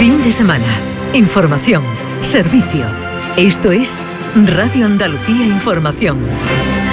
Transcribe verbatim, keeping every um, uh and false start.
Fin de semana. Información. Servicio. Esto es Radio Andalucía Información.